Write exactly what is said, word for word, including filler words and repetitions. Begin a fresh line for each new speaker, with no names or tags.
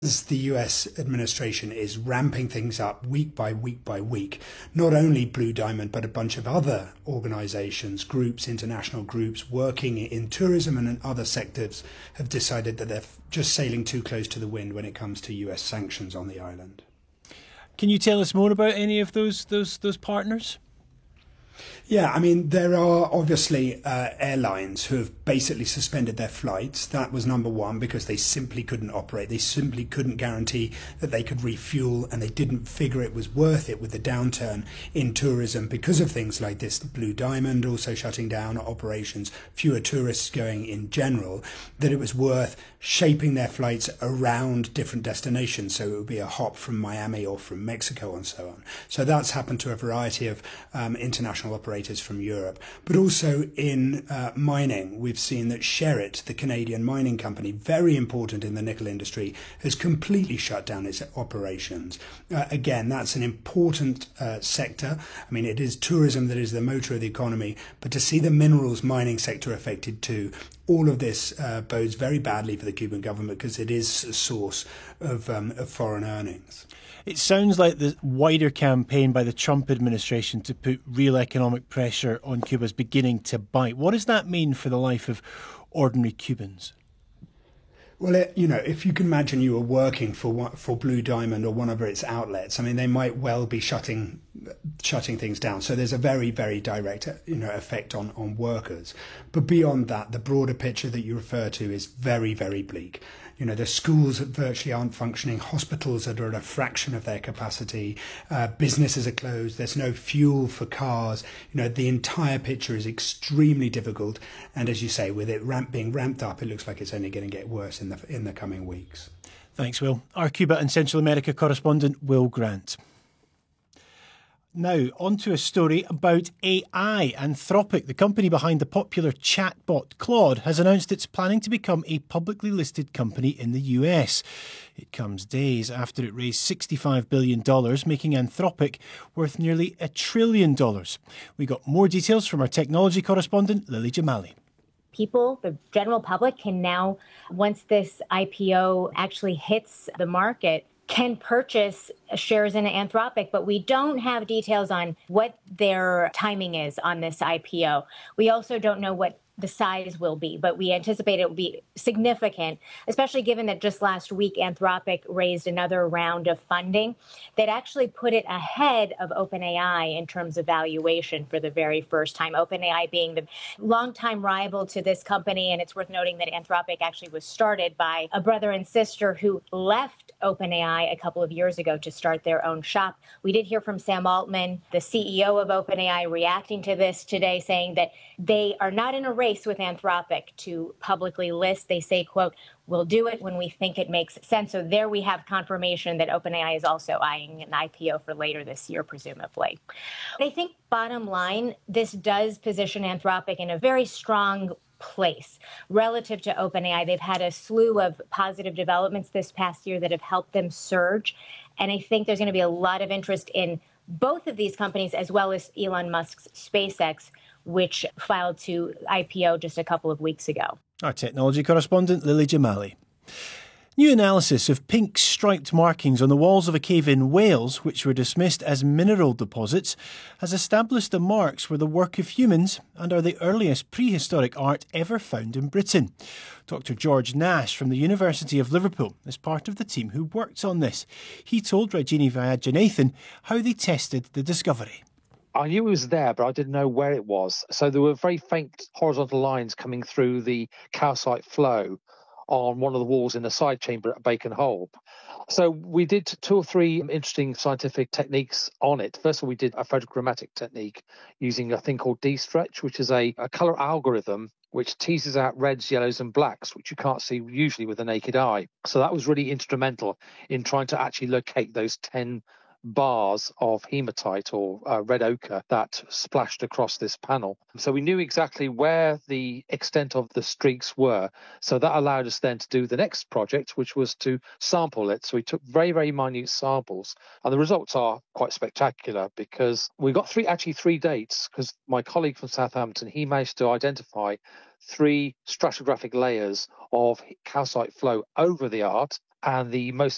As the U S administration is ramping things up week by week by week, not only Blue Diamond, but a bunch of other organizations, groups, international groups working in tourism and in other sectors have decided that they're just sailing too close to the wind when it comes to U S sanctions on the island.
Can you tell us more about any of those those those partners?
Yeah, I mean, there are obviously uh, airlines who have basically suspended their flights. That was number one because they simply couldn't operate. They simply couldn't guarantee that they could refuel, and they didn't figure it was worth it with the downturn in tourism because of things like this. Blue Diamond also shutting down operations, fewer tourists going in general, that it was worth shaping their flights around different destinations. So it would be a hop from Miami or from Mexico and so on. So that's happened to a variety of um, international operators from Europe, but also in uh, mining. We've seen that Sherritt, the Canadian mining company, very important in the nickel industry, has completely shut down its operations. Uh, again, that's an important uh, sector. I mean, it is tourism that is the motor of the economy, but to see the minerals mining sector affected too, all of this uh, bodes very badly for the Cuban government because it is a source of, um, of foreign earnings.
It sounds like the wider campaign by the Trump administration to put real economic pressure on Cuba is beginning to bite. What does that mean for the life of ordinary Cubans?
Well, it, you know, if you can imagine you were working for for Blue Diamond or one of its outlets, I mean, they might well be shutting shutting things down. So there's a very, very direct, you know, effect on, on workers. But beyond that, the broader picture that you refer to is very, very bleak. You know, the schools virtually aren't functioning, hospitals are at a fraction of their capacity, uh, businesses are closed, there's no fuel for cars. You know, the entire picture is extremely difficult. And as you say, with it ramp, being ramped up, it looks like it's only going to get worse in the in the coming weeks.
Thanks, Will. Our Cuba and Central America correspondent, Will Grant. Now, on to a story about A I. Anthropic, the company behind the popular chatbot Claude, has announced it's planning to become a publicly listed company in the U S. It comes days after it raised sixty-five billion dollars, making Anthropic worth nearly a trillion dollars. We got more details from our technology correspondent, Lily Jamali.
People, the general public, can now, once this I P O actually hits the market, can purchase shares in Anthropic, but we don't have details on what their timing is on this I P O. We also don't know what the size will be, but we anticipate it will be significant, especially given that just last week Anthropic raised another round of funding that actually put it ahead of OpenAI in terms of valuation for the very first time. OpenAI being the longtime rival to this company, and it's worth noting that Anthropic actually was started by a brother and sister who left OpenAI a couple of years ago to start their own shop. We did hear from Sam Altman, the C E O of OpenAI, reacting to this today, saying that they are not in a race with Anthropic to publicly list. They say, quote, "We'll do it when we think it makes sense." So there we have confirmation that OpenAI is also eyeing an I P O for later this year, presumably. I think bottom line, this does position Anthropic in a very strong place relative to OpenAI. They've had a slew of positive developments this past year that have helped them surge. And I think there's going to be a lot of interest in both of these companies, as well as Elon Musk's SpaceX, which filed to I P O just a couple of weeks ago.
Our technology correspondent, Lily Jamali. New analysis of pink striped markings on the walls of a cave in Wales, which were dismissed as mineral deposits, has established the marks were the work of humans and are the earliest prehistoric art ever found in Britain. Doctor George Nash from the University of Liverpool is part of the team who worked on this. He told Rajini Vaidyanathan how they tested the discovery.
I knew it was there, but I didn't know where it was. So there were very faint horizontal lines coming through the calcite flow on one of the walls in the side chamber at Bacon Hole. So we did two or three interesting scientific techniques on it. First of all, we did a photochromatic technique using a thing called D-Stretch, which is a, a colour algorithm which teases out reds, yellows and blacks, which you can't see usually with the naked eye. So that was really instrumental in trying to actually locate those ten bars of hematite or uh, red ochre that splashed across this panel. So we knew exactly where the extent of the streaks were. So that allowed us then to do the next project, which was to sample it. So we took very, very minute samples. And the results are quite spectacular because we got three, actually three dates, because my colleague from Southampton, he managed to identify three stratigraphic layers of calcite flow over the art. And the most